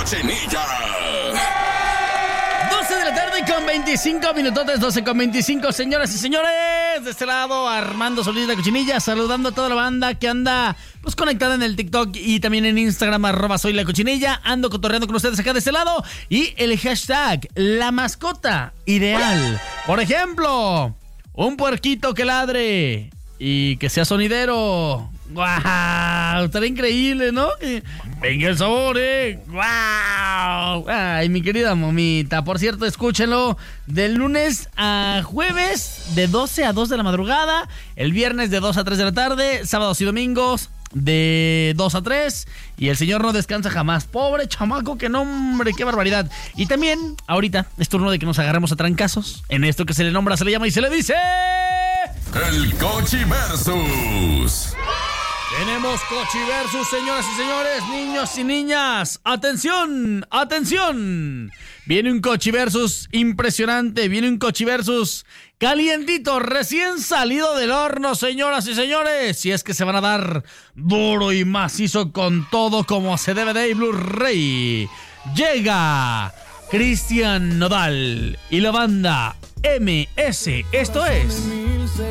Cochinilla. 12 de la tarde con 25 minutotes, 12 con 25, señoras y señores. De este lado, Armando Solís, la Cochinilla, saludando a toda la banda que anda pues conectada en el TikTok y también en Instagram, @soyLaCochinilla. Ando cotorreando con ustedes acá de este lado. Y el hashtag, la mascota ideal. Por ejemplo, un puerquito que ladre y que sea sonidero. ¡Guau! Estaría increíble, ¿no? Venga el sabor, ¡guau! Ay, mi querida momita. Por cierto, escúchenlo del lunes a jueves de 12 a 2 de la madrugada. El viernes de 2 a 3 de la tarde. Sábados y domingos de 2 a 3. Y el señor no descansa jamás. Pobre chamaco, que nombre, qué barbaridad. Y también, ahorita, es turno de que nos agarremos a trancazos. En esto que se le nombra, se le llama y se le dice... El Cochi Versus. Tenemos Cochi Versus, señoras y señores, niños y niñas. ¡Atención! ¡Atención! Viene un Cochi Versus impresionante. Viene un Cochi Versus calientito, recién salido del horno, señoras y señores. Si es que se van a dar duro y macizo con todo como se debe de Blu-ray. Llega Cristian Nodal y la banda MS. Esto es